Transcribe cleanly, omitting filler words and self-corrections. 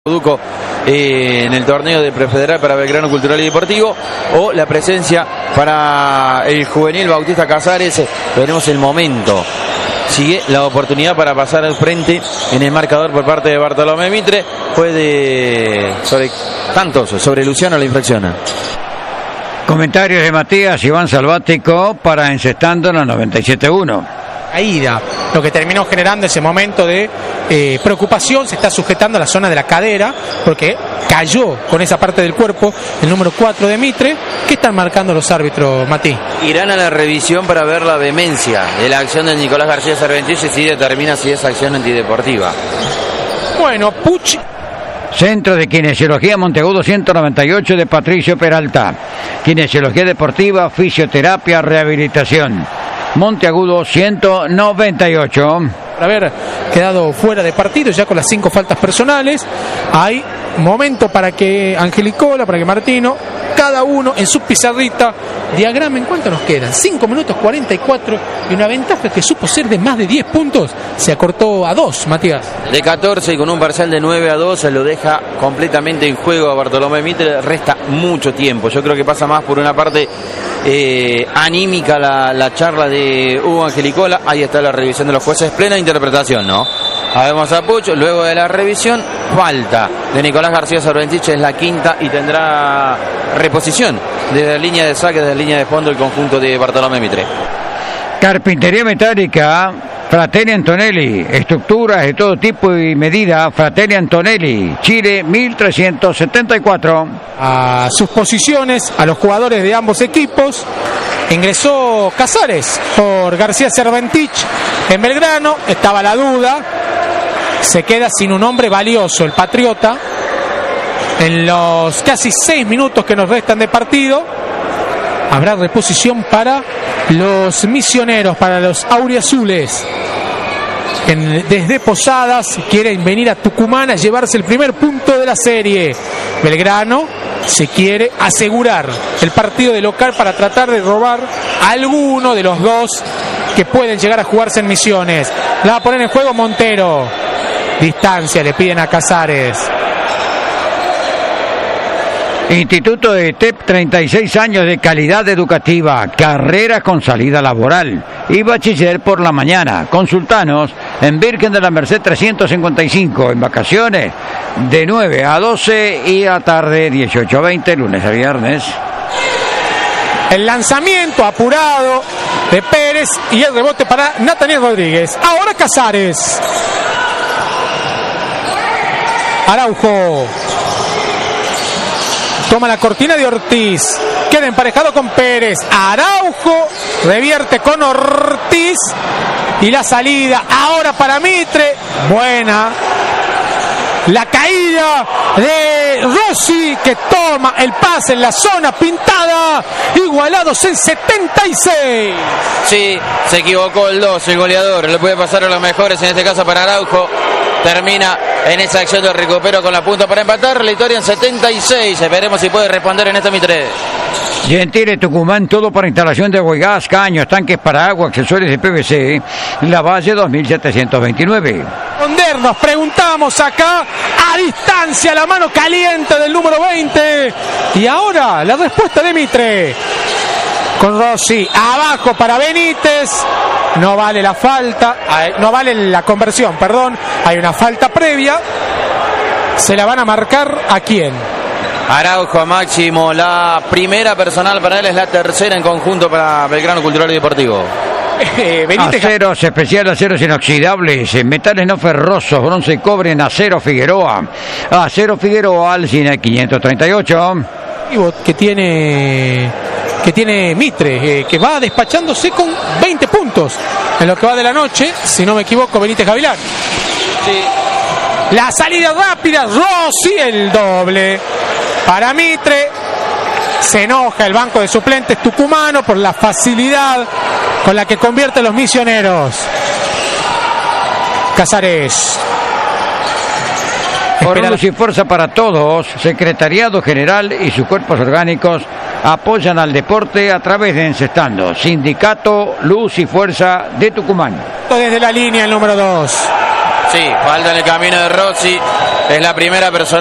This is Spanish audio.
Duco en el torneo de Prefederal para Belgrano Cultural y Deportivo, o la presencia para el juvenil Bautista Casares. Veremos el momento. Sigue la oportunidad para pasar al frente en el marcador por parte de Bartolomé Mitre. Fue sobre Luciano la infracción. Comentarios de Matías Iván Salvático para Encestando en la 97.1. Caída, lo que terminó generando ese momento de preocupación. Se está sujetando a la zona de la cadera porque cayó con esa parte del cuerpo el número 4 de Mitre. ¿Qué están marcando los árbitros, Mati? Irán a la revisión para ver la vehemencia de la acción de Nicolás García Cervantich y si determina si es acción antideportiva. Bueno, Puch. Centro de Kinesiología Monteagudo 198 de Patricio Peralta. Kinesiología deportiva, fisioterapia, rehabilitación. Monteagudo 198. Por haber quedado fuera de partido ya con las 5 faltas personales, hay momento para que Angelicola, para que Martino, cada uno en su pizarrita diagramen cuánto nos quedan. 5 minutos 44 y una ventaja que supo ser de más de 10 puntos se acortó a 2, Matías. De 14 y con un parcial de 9-2 se lo deja completamente en juego a Bartolomé Mitre. Resta mucho tiempo. Yo creo que pasa más por una parte anímica la charla de Hugo Angelicola. Ahí está la revisión de los jueces, plena interpretación, ¿no? Vemos a Puch, luego de la revisión, falta de Nicolás García Cervantich, es la quinta y tendrá reposición desde la línea de saque, desde la línea de fondo el conjunto de Bartolomé Mitre. Carpintería metálica Fratelli Antonelli, estructuras de todo tipo y medida. Fratelli Antonelli, Chile 1374. A sus posiciones, a los jugadores de ambos equipos, ingresó Casares por García Cervantich en Belgrano. Estaba la duda, se queda sin un hombre valioso el Patriota en los casi 6 minutos que nos restan de partido. Habrá reposición para los misioneros, para los auriazules. Desde Posadas quieren venir a Tucumán a llevarse el primer punto de la serie. Belgrano se quiere asegurar el partido de local para tratar de robar a alguno de los dos que pueden llegar a jugarse en Misiones. La va a poner en juego Montero. Distancia le piden a Casares. Instituto de TEP, 36 años de calidad educativa, carrera con salida laboral y bachiller por la mañana. Consultanos en Virgen de la Merced 355, en vacaciones de 9 a 12 y a tarde 18 a 20, lunes a viernes. El lanzamiento apurado de Pérez y el rebote para Nataniel Rodríguez. Ahora Casares. Araujo. Toma la cortina de Ortiz. Queda emparejado con Pérez. Araujo revierte con Ortiz. Y la salida ahora para Mitre. Buena. La caída de Rossi, que toma el pase en la zona pintada. Igualados en 76. Sí, se equivocó el 2, el goleador. Le puede pasar a los mejores, en este caso para Araujo. Termina en esa acción de recupero con la punta para empatar. La historia en 76. Veremos si puede responder en esta Mitre. Gentile Tucumán, todo para instalación de agua y gas, caños, tanques para agua, accesorios de PVC. La Valle 2729. Nos preguntamos acá a distancia, la mano caliente del número 20. Y ahora la respuesta de Mitre. Con Rossi abajo para Benítez. No vale la falta, no vale la conversión, perdón. Hay una falta previa. ¿Se la van a marcar a quién? Araujo a Máximo. La primera personal para él, es la tercera en conjunto para Belgrano Cultural y Deportivo. Aceros especial, aceros inoxidables, metales no ferrosos, bronce y cobre en Acero Figueroa. Acero Figueroa, Alcina 538. Que tiene Mitre, que va despachándose con 20 puntos en lo que va de la noche, si no me equivoco, Benítez Gavilán. Sí. La salida rápida, Rossi, el doble para Mitre. Se enoja el banco de suplentes tucumano por la facilidad con la que convierte los misioneros. Casares. Por luz y fuerza para todos, Secretariado General y sus cuerpos orgánicos apoyan al deporte a través de Encestando. Sindicato Luz y Fuerza de Tucumán. Desde la línea el número 2. Sí, falta en el camino de Rossi. Es la primera persona